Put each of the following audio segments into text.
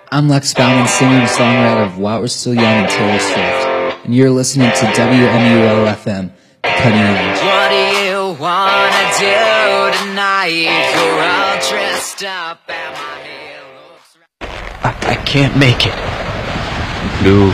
I'm Lex Bauman, singer and songwriter of While We're Still Young and Taylor Swift, and you're listening to WMUL-FM, The Cutting Edge. What do you wanna do tonight? You're all dressed up and my hair looks I can't make it. Luke.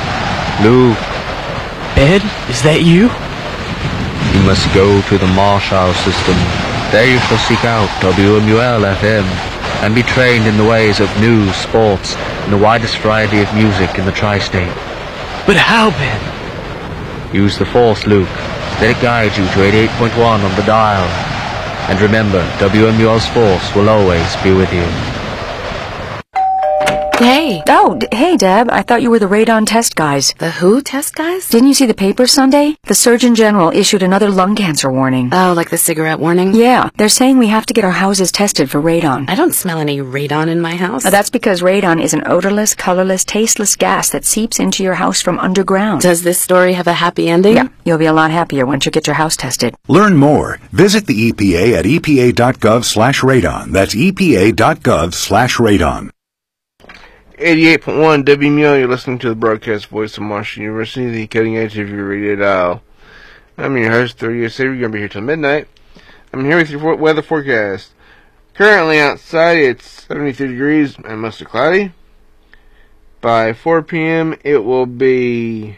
Ed, is that you? You must go to the Marshall system. There you shall seek out WMUL-FM and be trained in the ways of news, sports, and the widest variety of music in the tri-state. But how, Ben? Use the Force, Luke. Let it guide you to 88.1 on the dial. And remember, WMUL's Force will always be with you. Hey. Oh, hey, Deb. I thought you were the radon test guys. The who test guys? Didn't you see the paper Sunday? The Surgeon General issued another lung cancer warning. Oh, like the cigarette warning? Yeah. They're saying we have to get our houses tested for radon. I don't smell any radon in my house. That's because radon is an odorless, colorless, tasteless gas that seeps into your house from underground. Does this story have a happy ending? Yeah. You'll be a lot happier once you get your house tested. Learn more. Visit the EPA at epa.gov/radon. That's epa.gov/radon. 88.1 WMUL, you're listening to the broadcast voice of Marshall University, the cutting edge of your radio dial. I'm your host, 30-year saver. You're going to be here till midnight. I'm here with your weather forecast. Currently outside, it's 73 degrees and mostly cloudy. By 4 p.m., it will be,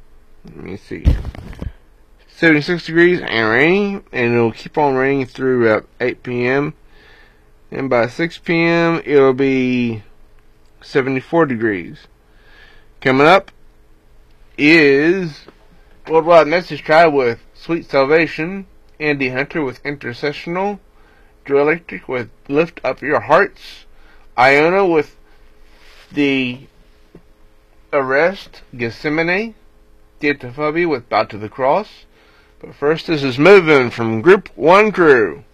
76 degrees and raining, and it'll keep on raining through about 8 p.m. And by 6 p.m., it'll be 74 degrees. Coming up is Worldwide Message Tribe with Sweet Salvation, Andy Hunter with Intercessional, Joe Electric with Lift Up Your Hearts, Iona with The Arrest, Gethsemane, Theatophobia with Bow to the Cross. But first, this is Moving from Group One Crew.